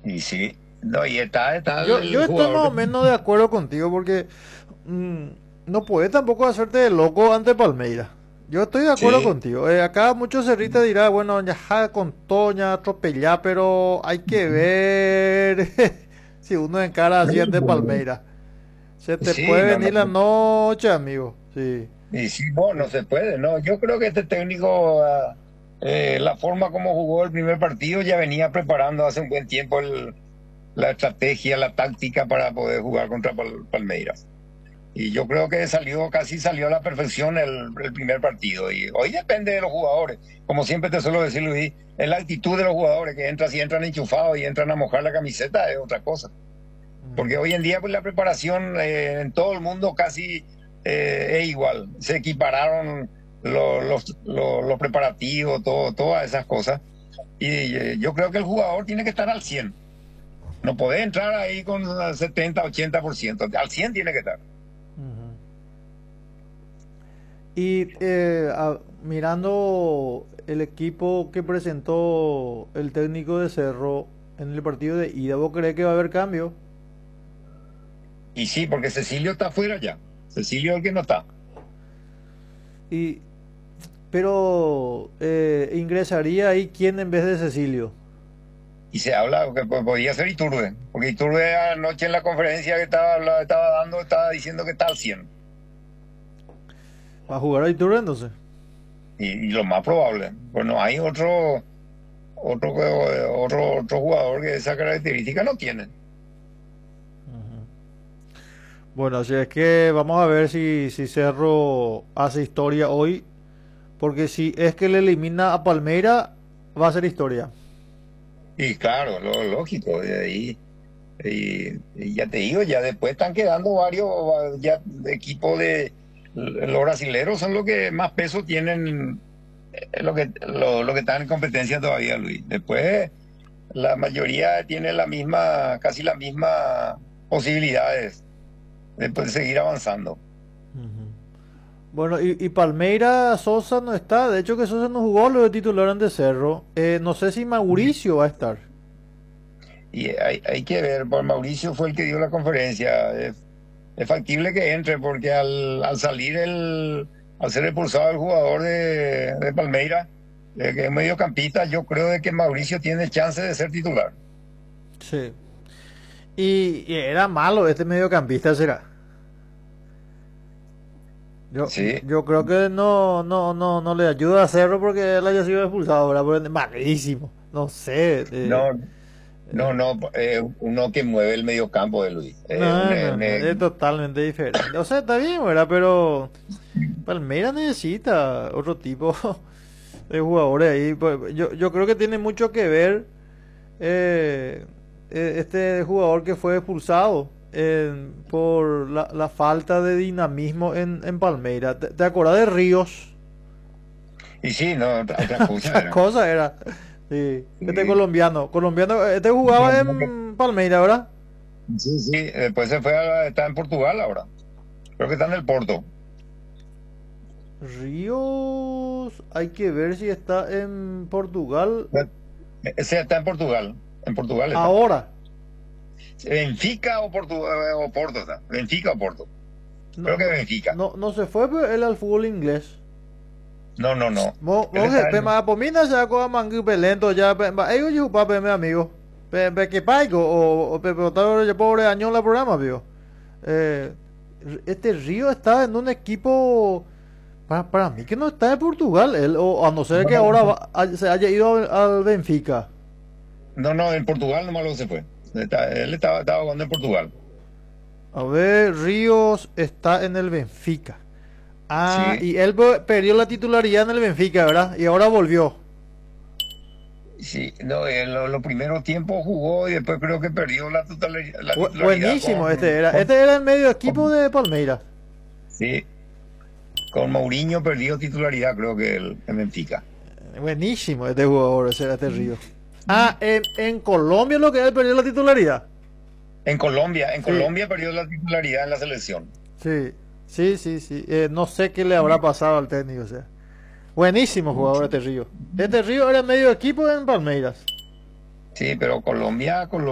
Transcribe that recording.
Y sí, no, y está Yo el estoy más jugador. o menos de acuerdo contigo porque mm, no puedes tampoco hacerte de loco ante Palmeiras. Yo estoy de acuerdo Sí, contigo. Acá muchos cerristas dirán, bueno, ya ja, con Toña, atropellar, pero hay que ver si uno encara así ante Palmeiras. Se te sí, puede no, no. venir la noche, amigo. Sí. Y sí, no, no se puede, no. Yo creo que este técnico, la forma como jugó el primer partido, ya venía preparando hace un buen tiempo la estrategia, la táctica para poder jugar contra Palmeiras. Y yo creo que casi salió a la perfección el primer partido. Y hoy depende de los jugadores. Como siempre te suelo decir, Luis, es la actitud de los jugadores que entran, si entran enchufados y entran a mojar la camiseta, es otra cosa. Porque hoy en día pues, la preparación en todo el mundo casi es igual. Se equipararon los preparativos, todas esas cosas. Y yo creo que el jugador tiene que estar al 100. No puede entrar ahí con 70-80%. Al 100 tiene que estar. Ujú. Y mirando el equipo que presentó el técnico de Cerro en el partido de ida, ¿vos crees que va a haber cambio? Y sí, porque Cecilio está afuera ya. Cecilio es el que no está. Y, pero ingresaría ahí quién en vez de Cecilio. Y se habla que podía ser Iturbe. Porque Iturbe anoche en la conferencia que estaba dando, estaba diciendo que está al 100. ¿Va a jugar a Iturbe entonces? Y lo más probable. Pues no hay otro jugador que esa característica no tiene. Ujú. Bueno, así es que vamos a ver si Cerro hace historia hoy, porque si es que le elimina a Palmeira, va a ser historia. Y claro, lo lógico. Y ya te digo, ya después están quedando varios ya equipos de los brasileros son los que más peso tienen, lo que están en competencia todavía, Luis. Después la mayoría tiene casi las mismas posibilidades de seguir avanzando. Ujú. Bueno, y Palmeira Sosa no está. De hecho, que Sosa no jugó lo de titular ante Cerro. No sé si Mauricio va a estar. Y hay que ver, pues Mauricio fue el que dio la conferencia. Es factible que entre porque al salir al ser expulsado el jugador de Palmeira, que es mediocampista, yo creo de que Mauricio tiene chance de ser titular. Sí. Y era malo este mediocampista, será. Yo, Sí, yo creo que no le ayuda a Cerro porque él haya sido expulsado, ¿verdad? Pero es malísimo. No sé. no, no, uno que mueve el mediocampo de Luis. No, es totalmente diferente. O sea, está bien, ¿verdad? Pero Palmeiras necesita otro tipo de jugadores ahí. Pues, yo creo que tiene mucho que ver eh, este jugador que fue expulsado por la falta de dinamismo en Palmeiras. ¿Te acordás de Ríos? Y sí, no, otra cosa Otra era. cosa era. Sí, este Sí, colombiano, este jugaba en Palmeiras, ¿verdad? sí, sí, después está en Portugal ahora. Creo que está en el Porto. Ríos, hay que ver si está en Portugal Ese está en Portugal. En Portugal está. ahora. Benfica o Porto está. Benfica o Porto. No, Creo que no, Benfica. no se fue pero él al fútbol inglés. No, no, no. Él Moje, está pe en... ma pomina sa ko mangu pelento ya pe ba ayo yu pa pe me amigo. Pe que paigo o pe pe ya pobre año la programa, vio. Eh, este Río está en un equipo para mí que no está en Portugal, él, o a no ser que ahora se haya ido al Benfica. No, no, en Portugal nomás lo se fue. Él estaba jugando en Portugal. A ver, Ríos está en el Benfica. Ah, Sí, y él perdió la titularidad en el Benfica, ¿verdad? Y ahora volvió. sí. No, en los primeros tiempos jugó y después creo que perdió la titularidad Buenísimo este era. Este era el medio equipo de Palmeiras. sí, con Mourinho perdió titularidad, creo que el Benfica. Buenísimo este jugador, ese era este Río. Ah, en Colombia lo que él perdió la titularidad. En Sí, Colombia perdió la titularidad en la selección. sí, sí. No sé qué le habrá pasado al técnico, o sea. Buenísimo jugador este Río. Este Río era medio equipo en Palmeiras. Sí, pero Colombia